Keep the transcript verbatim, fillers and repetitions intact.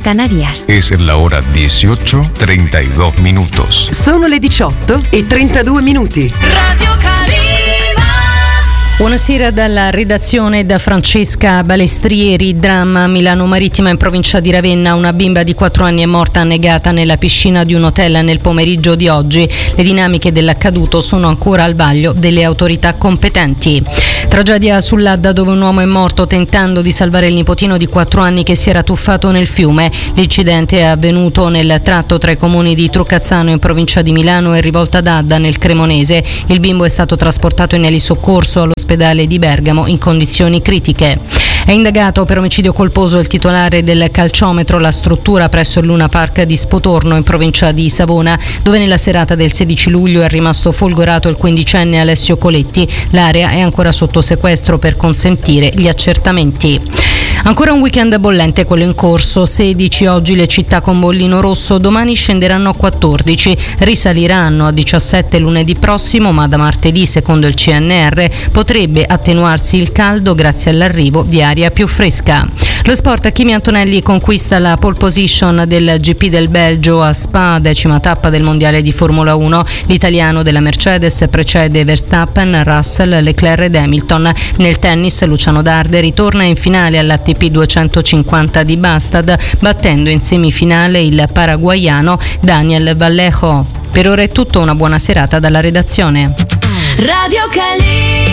Canarias. Es la hora dieciocho treinta y dos minutos. Sono le diciotto e trentadue minuti. Radio Calima. Buonasera dalla redazione da Francesca Balestrieri. Dramma a Milano Marittima in provincia di Ravenna. Una bimba di quattro anni è morta annegata nella piscina di un hotel nel pomeriggio di oggi. Le dinamiche dell'accaduto sono ancora al vaglio delle autorità competenti. Tragedia sull'Adda dove un uomo è morto tentando di salvare il nipotino di quattro anni che si era tuffato nel fiume. L'incidente è avvenuto nel tratto tra i comuni di Trucazzano in provincia di Milano e Rivolta d'Adda nel Cremonese. Il bimbo è stato trasportato in elisoccorso all'ospedale di Bergamo in condizioni critiche. È indagato per omicidio colposo il titolare del calciometro, la struttura presso il Luna Park di Spotorno in provincia di Savona, dove nella serata del sedici luglio è rimasto folgorato il quindicenne Alessio Coletti. L'area è ancora sotto sequestro per consentire gli accertamenti. Ancora un weekend bollente quello in corso, sedici oggi le città con bollino rosso, domani scenderanno a quattordici, risaliranno a diciassette lunedì prossimo, ma da martedì, secondo il C N R, potrebbe attenuarsi il caldo grazie all'arrivo di aria più fresca. Lo sport, Kimi Antonelli conquista la pole position del G P del Belgio a Spa, decima tappa del mondiale di Formula uno. L'italiano della Mercedes precede Verstappen, Russell, Leclerc ed Hamilton. Nel tennis Luciano Darde ritorna in finale all'A T P duecentocinquanta di Bastad, battendo in semifinale il paraguaiano Daniel Vallejo. Per ora è tutto, una buona serata dalla redazione. Radio Calima.